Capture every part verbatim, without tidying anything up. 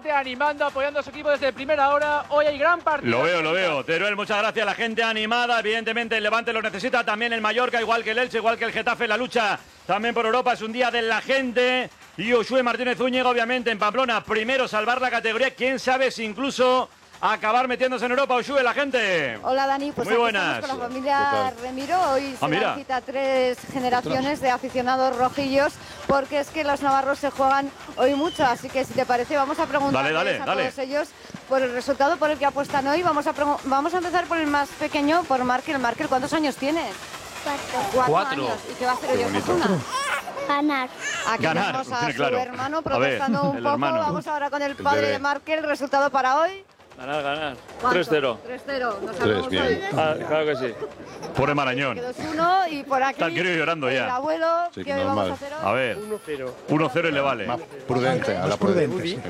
gente animando, apoyando a su equipo desde primera hora. Hoy hay gran partido. Lo veo, lo veo. Teruel, muchas gracias. La gente animada, evidentemente el Levante lo necesita, también el Mallorca, igual que el Elche, igual que el Getafe. La lucha también por Europa es un día de la gente. Y Ushue Martínez Zúñiga, obviamente, en Pamplona, primero salvar la categoría. Quién sabe si incluso acabar metiéndose en Europa. Ushue, la gente. Hola, Dani. Pues muy aquí buenas. estamos con la familia Remiro. Hoy se ah, dan cita tres generaciones de aficionados rojillos, porque es que los navarros se juegan hoy mucho. Así que, si te parece, vamos a preguntarles dale, dale, a dale. todos ellos por el resultado por el que apuestan hoy. Vamos a, vamos a empezar por el más pequeño, por Markel. Markel, ¿cuántos años tienes? Cuatro. Cuatro, Cuatro. años. ¿Y qué va a hacer hoy en Osasuna? Ganar. Aquí Ganar, tenemos a tiene su claro. hermano protestando A ver, un el poco. hermano. Vamos ahora con el El padre bebé. de Markel. ¿Resultado para hoy? Ganar, ganar. ¿Cuánto? tres cero. tres cero. Nos Tres, salvamos bien. hoy. Ah, claro que sí. Pobre Marañón. dos uno y por aquí Está el crío llorando el ya. abuelo, Sí, que hoy normal. vamos a hacer hoy. A ver. uno cero. uno cero y le vale. Más prudente, a la prudente.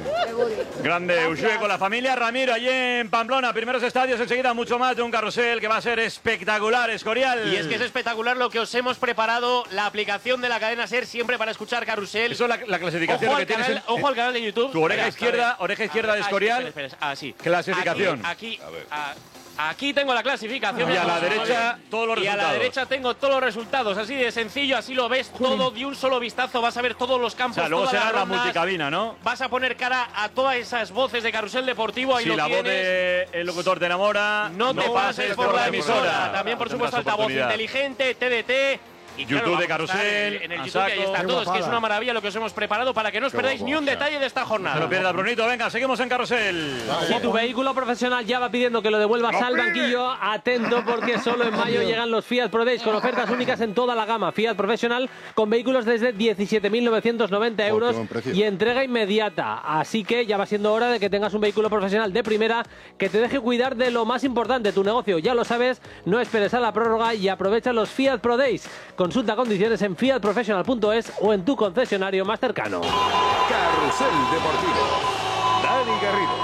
Grande Ushue con la familia Ramiro allí en Pamplona. Primeros estadios, enseguida mucho más de un carrusel que va a ser espectacular, Escorial. Y es que es espectacular lo que os hemos preparado, la aplicación de la cadena SER siempre para escuchar Carrusel. Eso es la, la clasificación Ojo que al tienes canal, en- ojo al canal de YouTube. Tu oreja Espera, izquierda, a ver. oreja izquierda de Ah, Escorial. espera, espera, ah, sí. Clasificación. Aquí, aquí, a- aquí tengo la clasificación. Y a la derecha, todos los Y a la resultados. derecha tengo todos los resultados. Así de sencillo, así lo ves todo de un solo vistazo. Vas a ver todos los O campos, sea, luego todas será las la rondas. multicabina, ¿no? Vas a poner cara a todas esas voces de Carrusel Deportivo. Ahí Si lo la voz tienes. del locutor te enamora, No te pases por la emisora. También, por Tendrás supuesto, altavoz oportunidad. inteligente, T D T. Y YouTube claro, de vamos a estar Carrusel, en el a YouTube, y ahí saco. está Qué todo. Es que es guapada. una maravilla lo que os hemos preparado para que no os Qué perdáis guapo, ni un o sea. detalle de esta jornada. No se lo pierda, Brunito. Venga, seguimos en Carrusel. Si tu vehículo profesional ya va pidiendo que lo devuelvas al banquillo, atento, porque solo en mayo llegan los Fiat Pro Days con ofertas únicas en toda la gama Fiat Professional, con vehículos desde diecisiete mil novecientos noventa euros qué buen precio. y entrega inmediata. Así que ya va siendo hora de que tengas un vehículo profesional de primera que te deje cuidar de lo más importante, tu negocio. Ya lo sabes, no esperes a la prórroga y aprovecha los Fiat Pro Days. Consulta condiciones en fiat professional punto es o en tu concesionario más cercano. Carrusel Deportivo. Dani Garrido.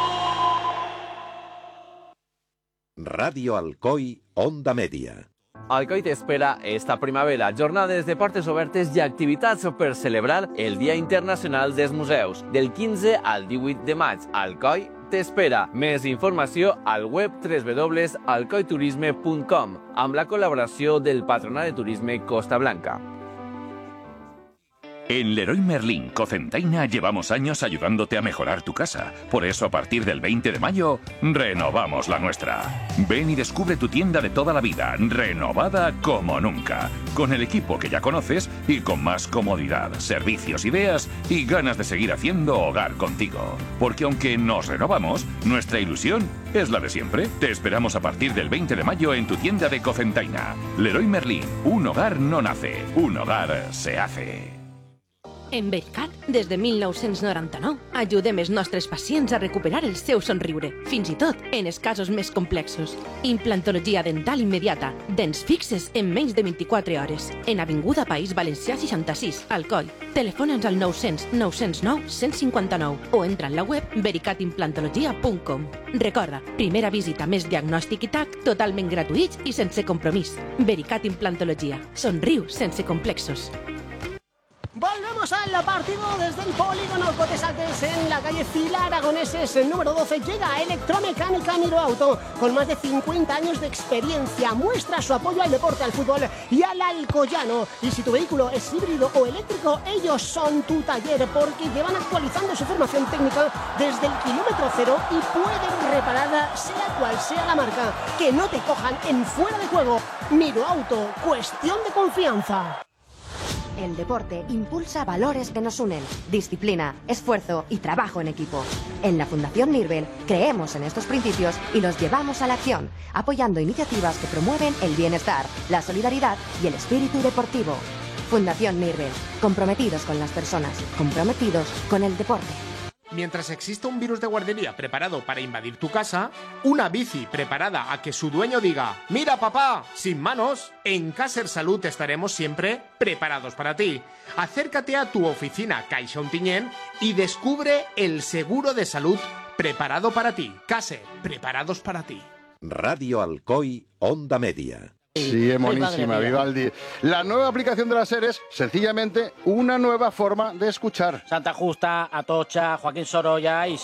Radio Alcoi, Onda Media. Alcoi t'espera esta primavera jornades de portes obertes i activitats per celebrar el Dia Internacional dels Museus. Del quinze al divuit de maig, Alcoi t'espera. Més informació al web w w w punt alcoiturisme punt com amb la col·laboració del Patronat de Turisme Costa Blanca. En Leroy Merlin Cocentaina llevamos años ayudándote a mejorar tu casa. Por eso, a partir del veinte de mayo, renovamos la nuestra. Ven y descubre tu tienda de toda la vida, renovada como nunca. Con el equipo que ya conoces y con más comodidad, servicios, ideas y ganas de seguir haciendo hogar contigo. Porque aunque nos renovamos, nuestra ilusión es la de siempre. Te esperamos a partir del veinte de mayo en tu tienda de Cocentaina. Leroy Merlin, un hogar no nace, un hogar se hace. En Vericat, des de mil nou-cents noranta-nou, ajudem els nostres pacients a recuperar el seu somriure, fins i tot en els casos més complexos. Implantologia dental immediata, dents fixes en menys de vint-i-quatre hores. En Avinguda País Valencià seixanta-sis, Alcoi. Telefona'ns al nou-cents nou cents nou cent cinquanta-nou o entra en la web vericat implantologia punt com. Recorda, primera visita més diagnòstic i tac, totalment gratuïts i sense compromís. Vericat Implantologia. Somriu sense complexos. Volvemos al partido desde el polígono Cotes Altes en la calle Fila Aragoneses, número doce. Llega Electromecánica Miro Auto, con más de cincuenta años de experiencia. Muestra su apoyo al deporte, al fútbol y al alcoyano. Y si tu vehículo es híbrido o eléctrico, ellos son tu taller, porque llevan actualizando su formación técnica desde el kilómetro cero y pueden repararla sea cual sea la marca. Que no te cojan en fuera de juego. Miro Auto, cuestión de confianza. El deporte impulsa valores que nos unen, disciplina, esfuerzo y trabajo en equipo. En la Fundación Nirvel creemos en estos principios y los llevamos a la acción, apoyando iniciativas que promueven el bienestar, la solidaridad y el espíritu deportivo. Fundación Nirvel, comprometidos con las personas, comprometidos con el deporte. Mientras exista un virus de guardería preparado para invadir tu casa, una bici preparada a que su dueño diga «Mira, papá, sin manos», en Caser Salud estaremos siempre preparados para ti. Acércate a tu oficina Caixa Ontinyent y descubre el seguro de salud preparado para ti. Caser, preparados para ti. Radio Alcoi, Onda Media. Sí, es monísima, Vivaldi. La nueva aplicación de la SER es, sencillamente, una nueva forma de escuchar. Santa Justa, Atocha, Joaquín Sorolla y